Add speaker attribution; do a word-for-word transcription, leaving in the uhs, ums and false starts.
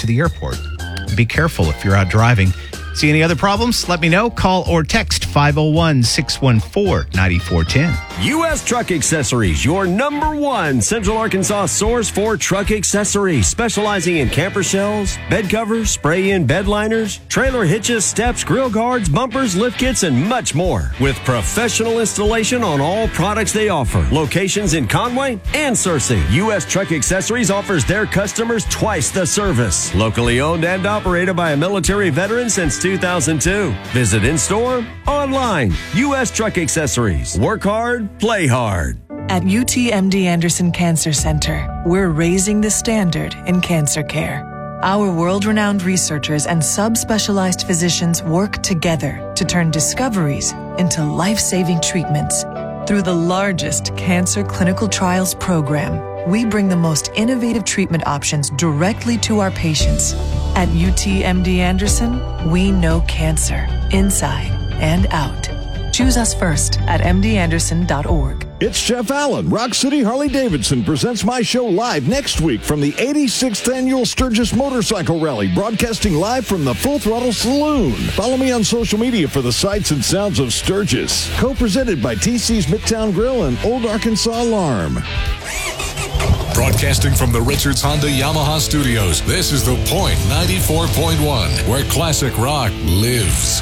Speaker 1: the airport. Be careful if you're out driving. See any other problems? Let me know. Call or text five oh one, six one four, nine four one zero.
Speaker 2: U S Truck Accessories, your number one Central Arkansas source for truck accessories, specializing in camper shells, bed covers, spray-in bed liners, trailer hitches, steps, grill guards, bumpers, lift kits, and much more. With professional installation on all products they offer. Locations in Conway and Searcy. U S Truck Accessories offers their customers twice the service. Locally owned and operated by a military veteran since two thousand two. Visit in-store, online. U S Truck Accessories. Work hard, play hard.
Speaker 3: At U T M D Anderson Cancer Center, we're raising the standard in cancer care. Our world-renowned researchers and subspecialized physicians work together to turn discoveries into life-saving treatments. Through the largest cancer clinical trials program, we bring the most innovative treatment options directly to our patients. At U T M D Anderson, we know cancer inside and out. Choose us first at m d anderson dot org.
Speaker 4: It's Jeff Allen. Rock City Harley-Davidson presents my show live next week from the eighty-sixth Annual Sturgis Motorcycle Rally, broadcasting live from the Full Throttle Saloon. Follow me on social media for the sights and sounds of Sturgis. Co-presented by T C's Midtown Grill and Old Arkansas Alarm.
Speaker 5: Broadcasting from the Richards Honda Yamaha Studios, this is The Point ninety-four point one, where classic rock lives.